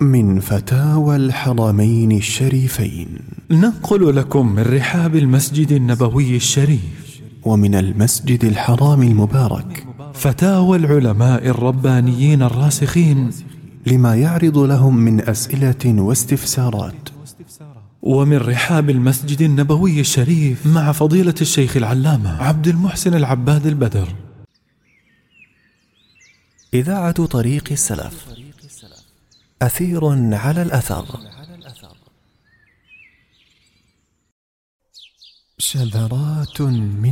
من فتاوى الحرمين الشريفين، ننقل لكم من رحاب المسجد النبوي الشريف ومن المسجد الحرام المبارك فتاوى العلماء الربانيين الراسخين لما يعرض لهم من أسئلة واستفسارات. ومن رحاب المسجد النبوي الشريف مع فضيلة الشيخ العلامة عبد المحسن العباد البدر. إذاعة طريق السلف، أثير على الأثر. شذرات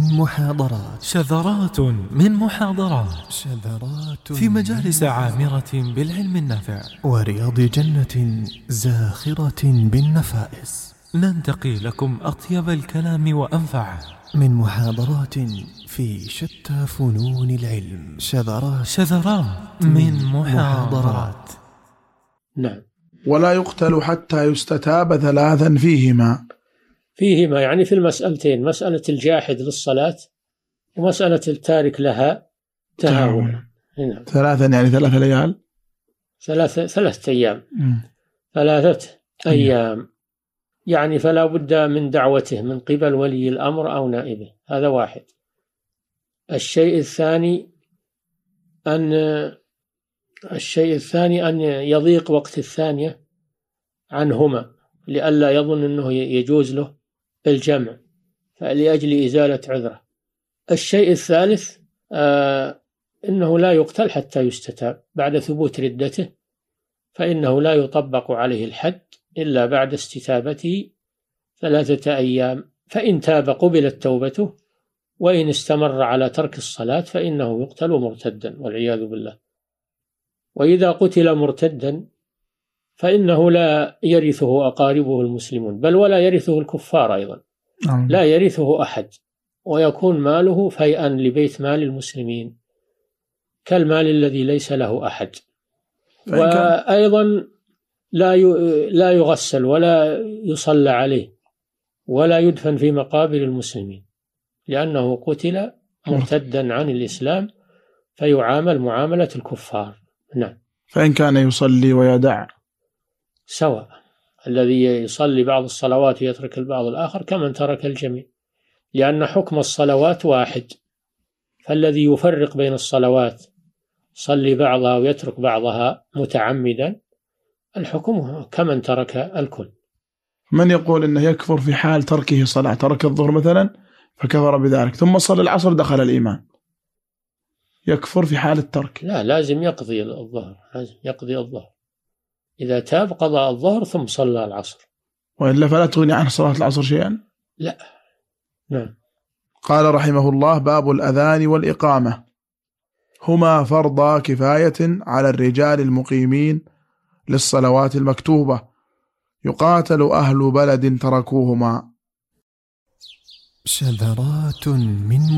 من محاضرات في مجالس عامرة بالعلم النافع ورياض جنة زاخرة بالنفائس. ننتقي لكم أطيب الكلام وأنفعه من محاضرات في شتى فنون العلم. شذرات من محاضرات. نعم. ولا يقتل حتى يستتاب ثلاثا فيهما يعني في المسألتين، مسألة الجاحد للصلاة ومسألة التارك لها تهاونا. نعم. ثلاثا يعني 3 ليال، 3 أيام. 3 أيام يعني فلا بد من دعوته من قبل ولي الأمر أو نائبه، هذا واحد. الشيء الثاني أن يضيق وقت الثانية عنهما لئلا يظن أنه يجوز له الجمع لأجل إزالة عذره. الشيء الثالث إنه لا يقتل حتى يستتاب بعد ثبوت ردته، فإنه لا يطبق عليه الحد إلا بعد استتابته 3 أيام، فإن تاب قبلت توبته، وإن استمر على ترك الصلاة فإنه يقتل مرتدا والعياذ بالله. وإذا قتل مرتدا فإنه لا يرثه أقاربه المسلمون، بل ولا يرثه الكفار أيضا، لا يرثه أحد، ويكون ماله فيئا لبيت مال المسلمين كالمال الذي ليس له أحد. وأيضا لا يغسل ولا يصلى عليه ولا يدفن في مقابر المسلمين، لأنه قتل مرتدا عن الإسلام فيعامل معاملة الكفار. نعم. فإن كان يصلي ويدع سواء، الذي يصلي بعض الصلوات ويترك البعض الآخر كمن ترك الجميع، لأن حكم الصلوات واحد، فالذي يفرق بين الصلوات صلي بعضها ويترك بعضها متعمدا الحكم كمن ترك الكل. من يقول إنه يكفر في حال تركه صلاة، ترك الظهر مثلا فكفر بذلك ثم صلى العصر دخل الإيمان، يكفر في حال الترك؟ لا، لازم يقضي الظهر، لازم يقضي الظهر. إذا تاب قضى الظهر ثم صلى العصر، وإلا فلا تغني عنه صلاة العصر شيئا. لا. نعم. قال رحمه الله: باب الأذان والإقامة، هما فرضا كفاية على الرجال المقيمين للصلوات المكتوبة، يقاتل أهل بلد تركوهما. شذرات من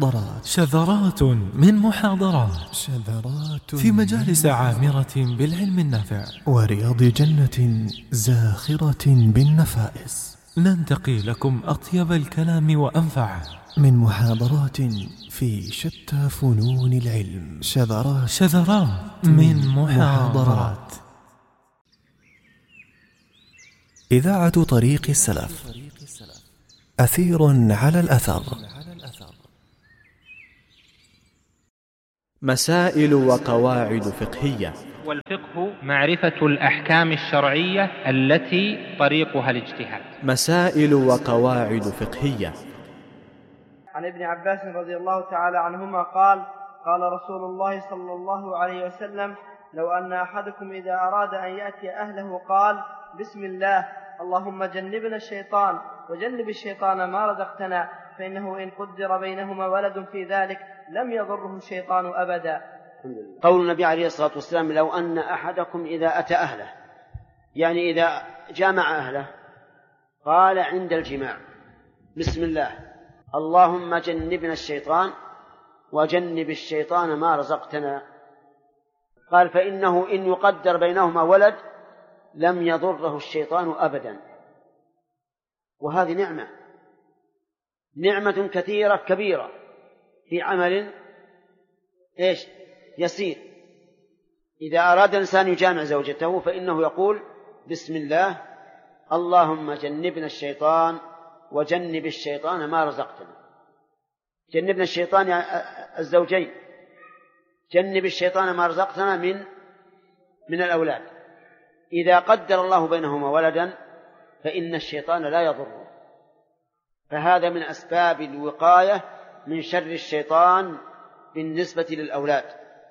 محاضرات في مجالس عامرة بالعلم النافع ورياض جنة زاخرة بالنفائس. ننتقي لكم أطيب الكلام وأنفعه من محاضرات في شتى فنون العلم. شذرات من محاضرات. إذاعة طريق السلف، أثير على الأثر. مسائل وقواعد فقهية. والفقه معرفة الأحكام الشرعية التي طريقها الاجتهاد. مسائل وقواعد فقهية. عن ابن عباس رضي الله تعالى عنهما قال: قال رسول الله صلى الله عليه وسلم: لو أن أحدكم إذا أراد أن يأتي أهله قال: بسم الله، اللهم جنبنا الشيطان وجنب الشيطان ما رزقتنا، فإنه إن قدر بينهما ولد في ذلك لم يضره الشيطان أبدا. قول النبي عليه الصلاة والسلام: لو أن أحدكم إذا أتى أهله، يعني إذا جامع أهله قال عند الجماع: بسم الله، اللهم جنبنا الشيطان وجنب الشيطان ما رزقتنا، قال: فإنه إن يقدر بينهما ولد لم يضره الشيطان أبدا. وهذه نعمة كثيرة كبيرة في عمل يسير. إذا أراد الإنسان يجامع زوجته فإنه يقول بسم الله اللهم جنبنا الشيطان وجنب الشيطان ما رزقتنا. جنبنا الشيطان الزوجين، جنب الشيطان ما رزقتنا من الأولاد. إذا قدر الله بينهما ولدا فإن الشيطان لا يضره، فهذا من أسباب الوقاية من شر الشيطان بالنسبة للأولاد.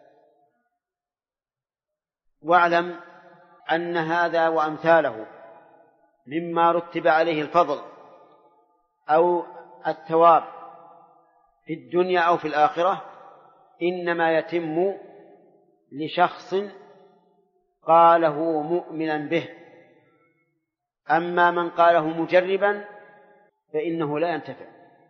واعلم أن هذا وأمثاله مما رتب عليه الفضل أو الثواب في الدنيا أو في الآخرة إنما يتم لشخص قاله مؤمنا به، أما من قاله مجربا فإنه لا ينتفع.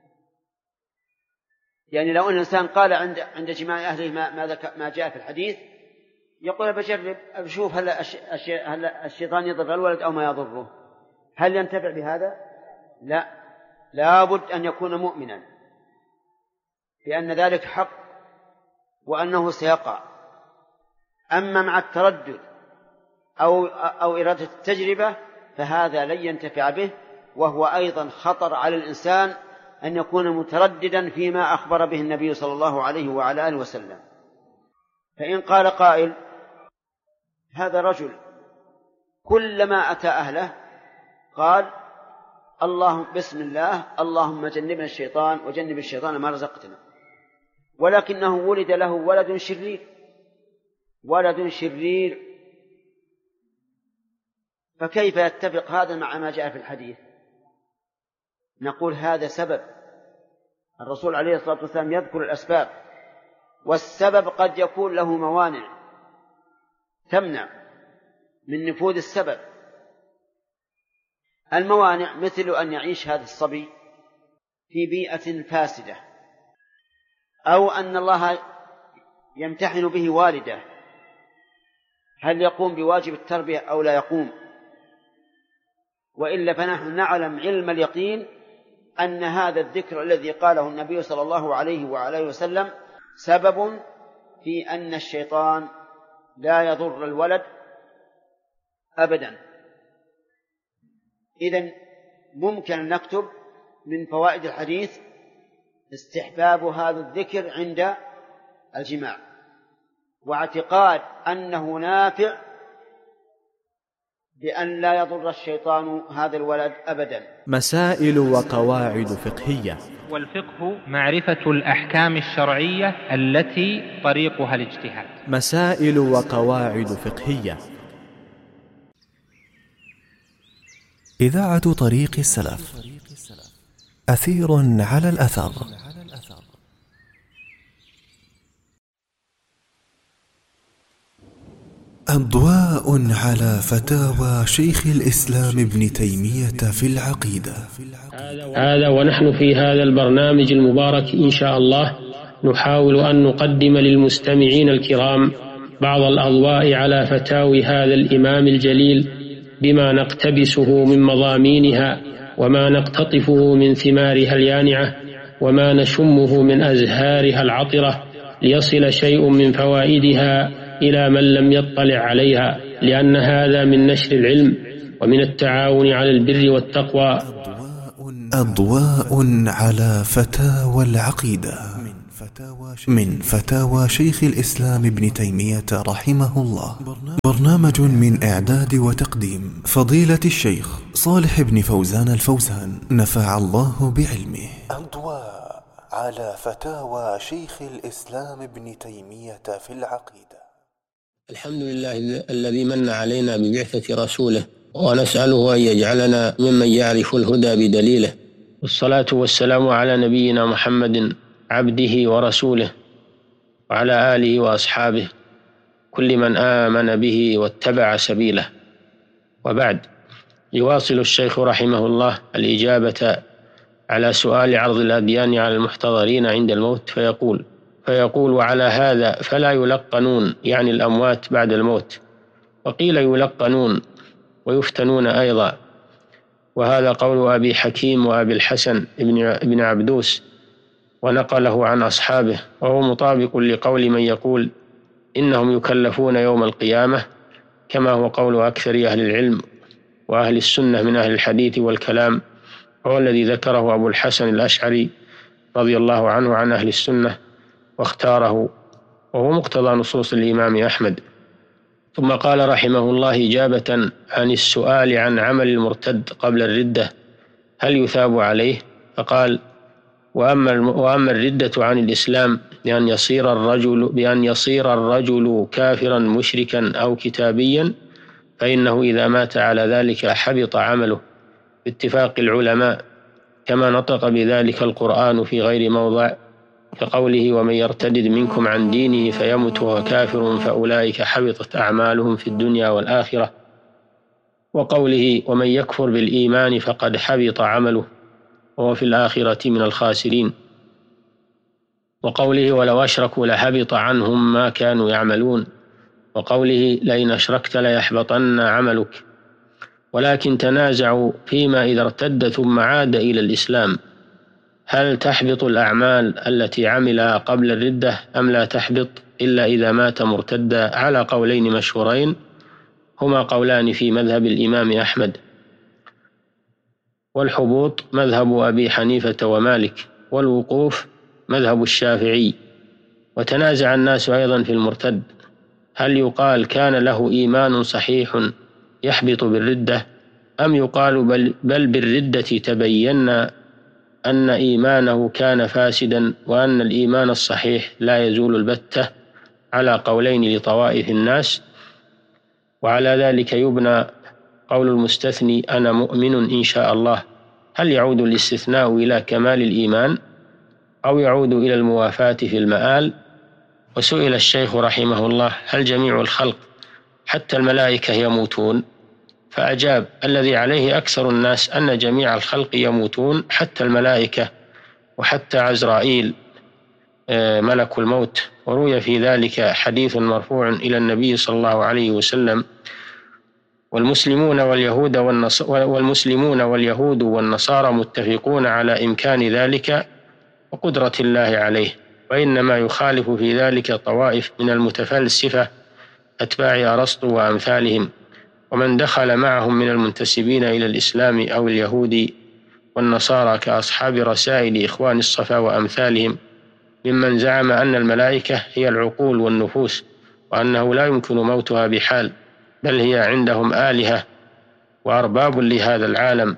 يعني لو أن الإنسان قال عند جماع أهله ما جاء في الحديث، يقول بجرب أشوف هل الشيطان يضر الولد أو ما يضره، هل ينتفع بهذا؟ لا بد أن يكون مؤمنا بأن ذلك حق وأنه سيقع. أما مع التردد أو إرادة التجربة فهذا لن ينتفع به، وهو أيضا خطر على الإنسان أن يكون مترددا فيما أخبر به النبي صلى الله عليه وعلى آله وسلم. فإن قال قائل هذا رجل كلما أتى أهله قال بسم الله اللهم جنبنا الشيطان وجنب الشيطان ما رزقتنا، ولكنه ولد له ولد شرير، فكيف يتفق هذا مع ما جاء في الحديث؟ نقول هذا سبب. الرسول عليه الصلاة والسلام يذكر الأسباب، والسبب قد يكون له موانع تمنع من نفوذ السبب. الموانع مثل أن يعيش هذا الصبي في بيئة فاسدة، أو أن الله يمتحن به والده هل يقوم بواجب التربية أو لا يقوم. وإلا فنحن نعلم علم اليقين أن هذا الذكر الذي قاله النبي صلى الله عليه وعلى وسلم سبب في أن الشيطان لا يضر الولد أبدا. إذن ممكن أن نكتب من فوائد الحديث استحباب هذا الذكر عند الجماع، واعتقاد أنه نافع بأن لا يضر الشيطان هذا الولد أبدا. مسائل وقواعد فقهية. والفقه معرفة الأحكام الشرعية التي طريقها الاجتهاد. مسائل وقواعد فقهية. إذاعة طريق السلف، أثير على الأثر. أضواء على فتاوى شيخ الإسلام ابن تيمية في العقيدة. هذا ونحن في هذا البرنامج المبارك إن شاء الله نحاول أن نقدم للمستمعين الكرام بعض الأضواء على فتاوي هذا الإمام الجليل بما نقتبسه من مضامينها وما نقتطفه من ثمارها اليانعة وما نشمه من أزهارها العطرة، ليصل شيء من فوائدها إلى من لم يطلع عليها، لأن هذا من نشر العلم ومن التعاون على البر والتقوى. أضواء على فتاوى العقيدة من فتاوى شيخ الإسلام ابن تيمية رحمه الله. برنامج من إعداد وتقديم فضيلة الشيخ صالح بن فوزان الفوزان، نفع الله بعلمه. أضواء على فتاوى شيخ الإسلام ابن تيمية في العقيدة. الحمد لله الذي من علينا ببعثة رسوله، ونسأله أن يجعلنا ممن يعرف الهدى بدليله، والصلاة والسلام على نبينا محمد عبده ورسوله وعلى آله وأصحابه كل من آمن به واتبع سبيله. وبعد، يواصل الشيخ رحمه الله الإجابة على سؤال عرض الأديان على المحتضرين عند الموت، فيقول وعلى هذا فلا يلقنون، يعني الأموات بعد الموت، وقيل يلقنون ويفتنون أيضا، وهذا قول أبي حكيم وأبي الحسن ابن عبدوس، ونقله عن أصحابه، وهو مطابق لقول من يقول إنهم يكلفون يوم القيامة، كما هو قول أكثر أهل العلم وأهل السنة من أهل الحديث والكلام، وهو الذي ذكره أبو الحسن الأشعري رضي الله عنه عن أهل السنة واختاره، وهو مقتضى نصوص الإمام أحمد. ثم قال رحمه الله إجابة عن السؤال عن عمل المرتد قبل الردة هل يثاب عليه؟ فقال: وأما الردة عن الإسلام بأن يصير الرجل كافرا مشركا أو كتابيا، فإنه إذا مات على ذلك حبط عمله باتفاق العلماء، كما نطق بذلك القرآن في غير موضع، كقوله: ومن يرتد منكم عن دينه فيمت وهو كافر فأولئك حبطت أعمالهم في الدنيا والآخرة، وقوله: ومن يكفر بالإيمان فقد حبط عمله وهو في الآخرة من الخاسرين، وقوله: ولو أشركوا لحبط عنهم ما كانوا يعملون، وقوله: لئن أشركت ليحبطن عملك. ولكن تنازعوا فيما إذا ارتد ثم عاد إلى الإسلام، هل تحبط الأعمال التي عملها قبل الردة أم لا تحبط إلا إذا مات مرتدا، على قولين مشهورين هما قولان في مذهب الإمام أحمد. والحبوط مذهب أبي حنيفة ومالك، والوقوف مذهب الشافعي. وتنازع الناس أيضا في المرتد، هل يقال كان له إيمان صحيح يحبط بالردة، أم يقال بل بالردة تبين أن إيمانه كان فاسدا وأن الإيمان الصحيح لا يزول البتة، على قولين لطوائف الناس. وعلى ذلك يبنى قول المستثني: أنا مؤمن إن شاء الله، هل يعود الاستثناء إلى كمال الإيمان أو يعود إلى الموافاة في المآل؟ وسئل الشيخ رحمه الله: هل جميع الخلق حتى الملائكة يموتون؟ فأجاب: الذي عليه أكثر الناس أن جميع الخلق يموتون، حتى الملائكة وحتى عزرائيل ملك الموت. وروي في ذلك حديث مرفوع إلى النبي صلى الله عليه وسلم: والمسلمون واليهود والنصارى متفقون على إمكان ذلك وقدرة الله عليه، وإنما يخالف في ذلك طوائف من المتفلسفة أتباع أرسطو وأمثالهم، ومن دخل معهم من المنتسبين إلى الإسلام أو اليهود والنصارى كأصحاب رسائل إخوان الصفا وأمثالهم، ممن زعم أن الملائكة هي العقول والنفوس، وأنه لا يمكن موتها بحال، بل هي عندهم آلهة وأرباب لهذا العالم.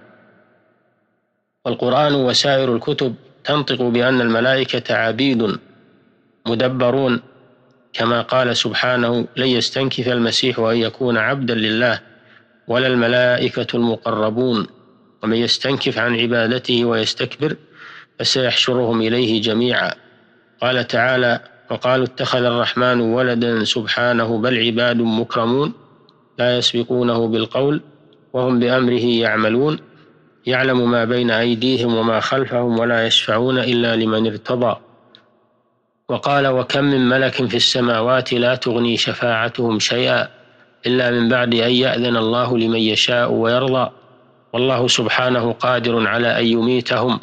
والقرآن وسائر الكتب تنطق بأن الملائكة عبيد مدبرون، كما قال سبحانه: لن يستنكف المسيح أن يكون عبدا لله ولا الملائكة المقربون، ومن يستنكف عن عبادته ويستكبر فسيحشرهم إليه جميعا. قال تعالى: وقالوا اتخذ الرحمن ولدا سبحانه بل عباد مكرمون لا يسبقونه بالقول وهم بأمره يعملون، يعلم ما بين أيديهم وما خلفهم ولا يشفعون إلا لمن ارتضى. وقال: وكم من ملك في السماوات لا تغني شفاعتهم شيئا إلا من بعد أن يأذن الله لمن يشاء ويرضى، والله سبحانه قادر على أن يميتهم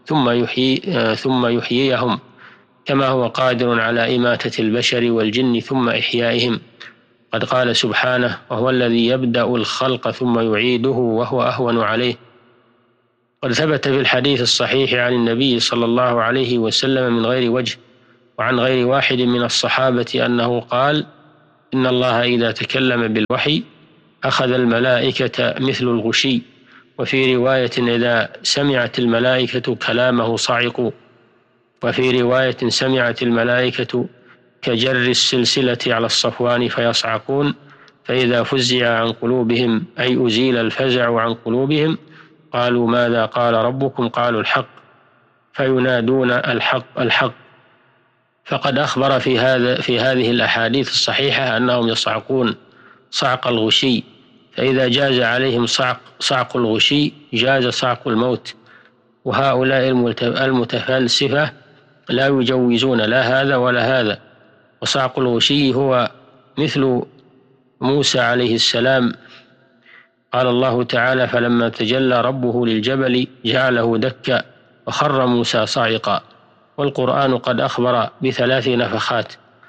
ثم يحييهم، كما هو قادر على إماتة البشر والجن ثم إحيائهم. قد قال سبحانه: وهو الذي يبدأ الخلق ثم يعيده وهو أهون عليه. قد ثبت في الحديث الصحيح عن النبي صلى الله عليه وسلم من غير وجه وعن غير واحد من الصحابة أنه قال: إن الله إذا تكلم بالوحي أخذ الملائكة مثل الغشي، وفي رواية: إذا سمعت الملائكة كلامه صعقوا، وفي رواية: سمعت الملائكة كجر السلسلة على الصفوان فيصعقون، فإذا فزع عن قلوبهم أي أزيل الفزع عن قلوبهم قالوا: ماذا قال ربكم؟ قالوا: الحق، فينادون: الحق الحق. فقد أخبر في هذه الأحاديث الصحيحة أنهم يصعقون صعق الغشي، فإذا جاز عليهم صعق الغشي جاز صعق الموت. وهؤلاء المتفلسفة لا يجوزون لا هذا ولا هذا. وصعق الغشي هو مثل موسى عليه السلام، قال الله تعالى: فلما تجلى ربه للجبل جعله دكا وخر موسى صاعقا. والقرآن قد أخبر ب3 نفخات،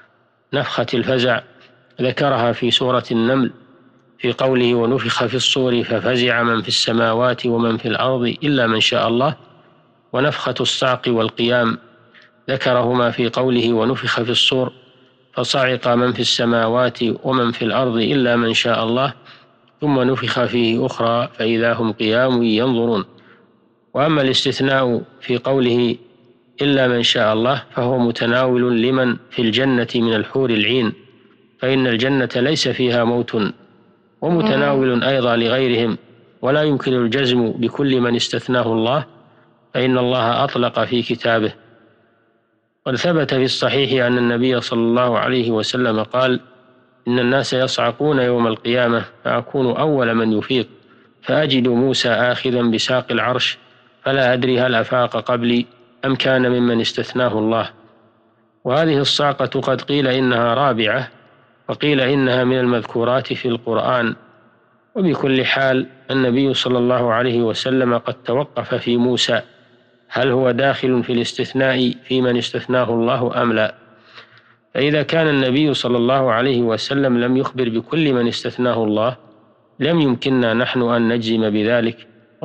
نفخة الفزع ذكرها في سورة النمل في قوله ونفخ في الصور ففزع من في السماوات ومن في الأرض إلا من شاء الله، ونفخة الصعق والقيام ذكرهما في قوله ونفخ في الصور فصعق من في السماوات ومن في الأرض إلا من شاء الله، ثم نفخ فيه أخرى فإذا هم قيام ينظرون. وأما الاستثناء في قوله إلا من شاء الله فهو متناول لمن في الجنة من الحور العين، فإن الجنة ليس فيها موت، ومتناول أيضا لغيرهم، ولا يمكن الجزم بكل من استثناه الله، فإن الله أطلق في كتابه. قد ثبت في الصحيح أن النبي صلى الله عليه وسلم قال إن الناس يصعقون يوم القيامة فأكون أول من يفيق، فأجد موسى آخذا بساق العرش، فلا أدري هل أفاق قبلي أم كان ممن استثناه الله. وهذه الصعقة قد قيل إنها رابعة، وقيل إنها من المذكورات في القرآن. وبكل حال النبي صلى الله عليه وسلم قد توقف في موسى هل هو داخل في الاستثناء في من استثناه الله أم لا. فإذا كان النبي صلى الله عليه وسلم لم يخبر بكل من استثناه الله لم يمكننا نحن أن نجزم بذلك،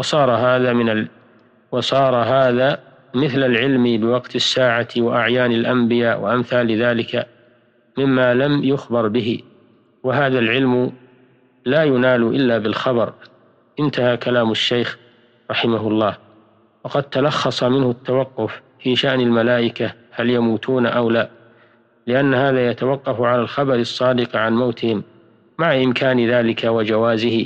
وصار هذا مثل العلم بوقت الساعة وأعيان الأنبياء وأمثال ذلك مما لم يخبر به، وهذا العلم لا ينال إلا بالخبر. انتهى كلام الشيخ رحمه الله. وقد تلخص منه التوقف في شأن الملائكة هل يموتون أو لا، لأن هذا يتوقف على الخبر الصادق عن موتهم مع إمكان ذلك وجوازه.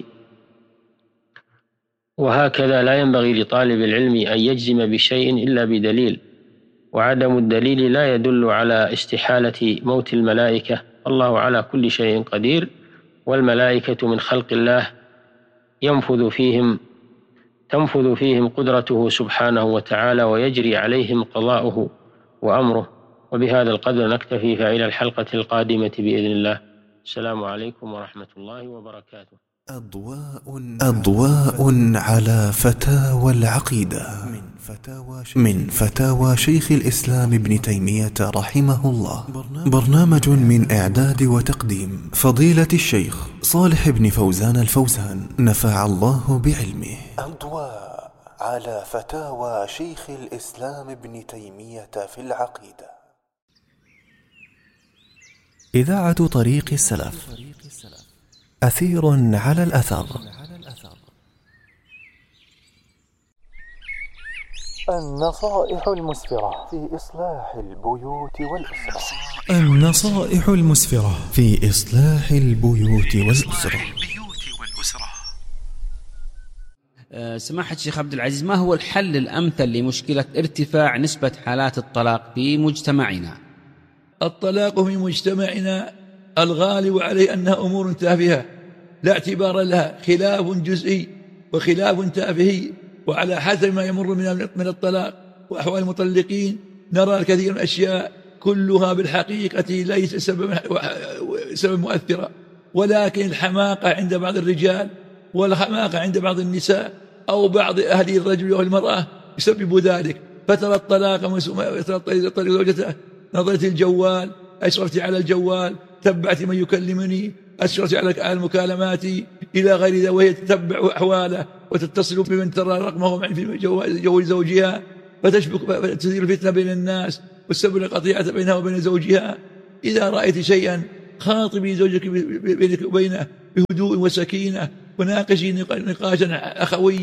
وهكذا لا ينبغي لطالب العلم أن يجزم بشيء إلا بدليل، وعدم الدليل لا يدل على استحالة موت الملائكة. الله على كل شيء قدير، والملائكة من خلق الله تنفذ فيهم قدرته سبحانه وتعالى، ويجري عليهم قضاؤه وأمره. وبهذا القدر نكتفي، فإلى الحلقة القادمة بإذن الله. السلام عليكم ورحمة الله وبركاته. أضواء على فتاوى العقيدة من فتاوى شيخ الإسلام ابن تيمية رحمه الله. برنامج من إعداد وتقديم فضيلة الشيخ صالح بن فوزان الفوزان، نفع الله بعلمه. أضواء على فتاوى شيخ الإسلام ابن تيمية في العقيدة. إذاعة طريق السلف، أثير على الأثر. النصائح المسفرة في إصلاح البيوت والأسرة. النصائح المسفرة في إصلاح البيوت والأسرة. سماحة الشيخ عبد العزيز، ما هو الحل الأمثل لمشكلة ارتفاع نسبة حالات الطلاق في مجتمعنا؟ الطلاق في مجتمعنا الغالب عليه أنها أمور تافهة لا اعتبار لها، خلاف جزئي وخلاف تافهي، وعلى حسب ما يمر من الطلاق وأحوال المطلقين نرى الكثير من الأشياء كلها بالحقيقة ليس سبب مؤثرة، ولكن الحماقة عند بعض الرجال والحماقة عند بعض النساء أو بعض أهل الرجل والمرأة يسبب ذلك. فترى الطلاق زوجته، نظرت الجوال، أشرفت على الجوال، تبعت من يكلمني، أشرفت على المكالمات إلى غير ذلك، وهي تتبع أحواله وتتصل بمن ترى رقمه معي في جوال زوجها، فتثير الفتنة بين الناس والسبب القطيعة بينها وبين زوجها. إذا رأيت شيئا خاطبي زوجك بينك وبينه بهدوء وسكينة، وناقشي نقاشا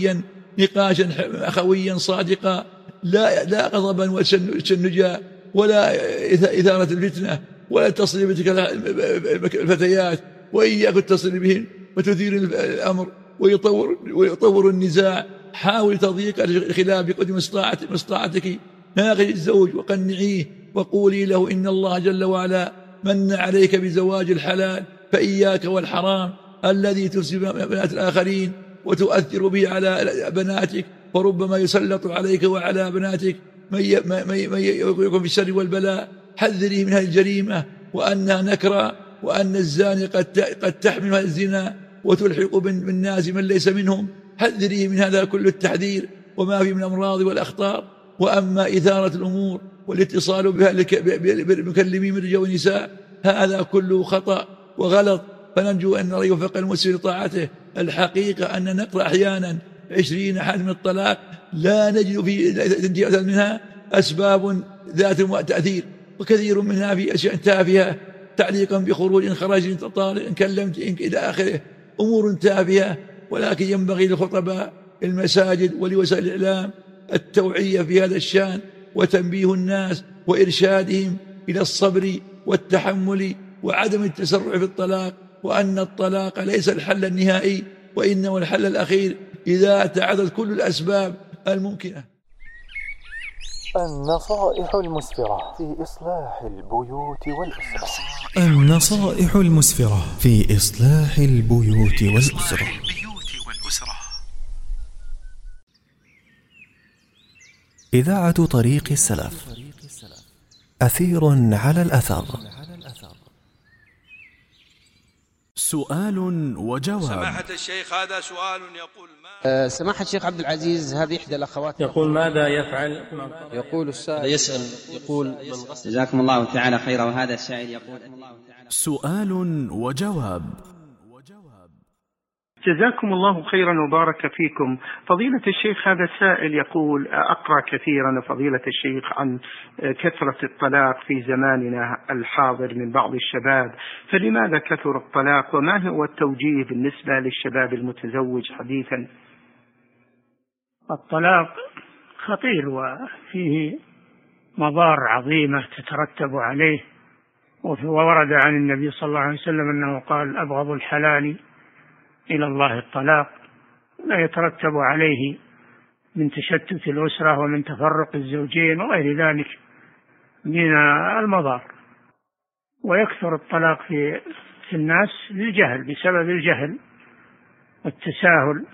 أخويا صادقا، لا غضبا وتشنجا ولا إثارة الفتنة ولا تصل بتلك الفتيات، وإياك التصل بهن وتثير الأمر ويطور النزاع. حاول تضييق الخلاف بقدر مستطاعتك. ناقش الزوج وقنعيه وقولي له إن الله جل وعلا من عليك بزواج الحلال، فإياك والحرام الذي تفسد بنات الآخرين وتؤثر به على بناتك، وربما يسلط عليك وعلى بناتك من يكون في الشر والبلاء. حذري من هذه الجريمة وأنها نكرة، وأن الزاني قد تحمل الزنا وتلحق بالناس من ليس منهم. حذري من هذا كل التحذير وما فيه من الأمراض والأخطار. وأما إثارة الأمور والاتصال بها بالمكلمين من رجال ونساء، هذا كله خطأ وغلط. فنرجو أن الله يوفق المسلم لطاعته. الحقيقة أن نقرأ أحيانا 20 حالة من الطلاق لا نجد في منها أسباب ذات تأثير، وكثير منها في أشياء تافهة، تعليقا بخروج إن خرج إن طالق إن كلمت إن إلى آخره، أمور تافهة. ولكن ينبغي للخطباء المساجد ولوسائل الإعلام التوعية في هذا الشأن، وتنبيه الناس وإرشادهم إلى الصبر والتحمل وعدم التسرع في الطلاق، وأن الطلاق ليس الحل النهائي، وإنما الحل الأخير إذا تعدت كل الأسباب الممكنة. النصائح المسفرة في إصلاح البيوت والأسرة. النصائح المسفرة في إصلاح البيوت والأسرة. إذاعة طريق السلف، أثير على الأثر. سؤال وجواب. سماحة الشيخ، هذا سؤال يقول سماحة الشيخ عبد العزيز، هذه إحدى الأخوات يقول ماذا يفعل؟ يقول السائل يسأل يقول جزاكم الله تعالى خيرا. وهذا السائل يقول سؤال وجواب. جزاكم الله خيرا وبارك فيكم. فضيلة الشيخ، هذا السائل يقول أقرأ كثيرا فضيلة الشيخ عن كثرة الطلاق في زماننا الحاضر من بعض الشباب، فلماذا كثر الطلاق وما هو التوجيه بالنسبة للشباب المتزوج حديثا؟ الطلاق خطير وفيه مضار عظيمة تترتب عليه، وورد عن النبي صلى الله عليه وسلم أنه قال أبغض الحلال إلى الله الطلاق، لا يترتب عليه من تشتت الأسرة ومن تفرق الزوجين وغير ذلك من المضار. ويكثر الطلاق في الناس للجهل، بسبب الجهل والتساهل،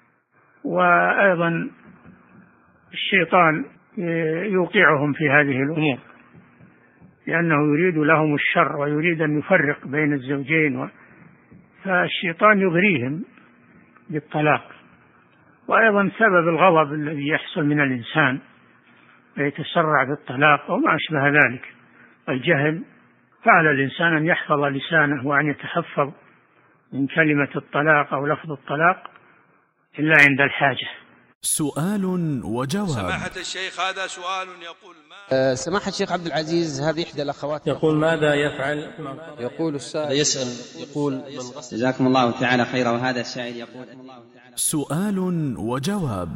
وأيضا الشيطان يوقعهم في هذه الأمور لأنه يريد لهم الشر ويريد أن يفرق بين الزوجين، فالشيطان يغريهم بالطلاق. وأيضا سبب الغضب الذي يحصل من الإنسان فيتسرع بالطلاق وما أشبه ذلك. الجهل فعل الإنسان أن يحفظ لسانه وأن يتحفظ من كلمة الطلاق أو لفظ الطلاق إلا عند الحاجة. سؤال وجواب. سماحة الشيخ، هذا سؤال يقول سماحة الشيخ عبد العزيز، هذه إحدى الأخوات يقول ماذا يفعل؟ يقول السائل يسأل يقول جزاكم الله تعالى خيرا. وهذا السائل يقول سؤال وجواب.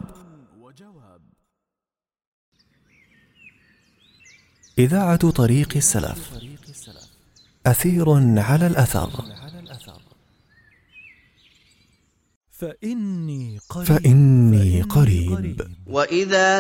إذاعة طريق السلف، أثير على الأثر. فإني قريب. وإذا